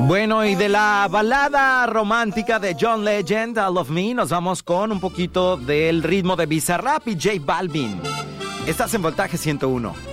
Bueno, y de la balada romántica de John Legend, I Love Me, nos vamos con un poquito del ritmo de Bizarrap y J Balvin. Estás en Voltaje 101.